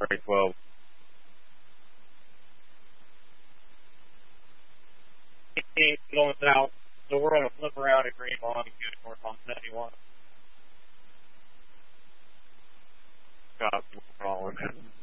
grade 12. Going south, so we're going to flip around at Greenlawn and go north on 71. Copy, we're following that.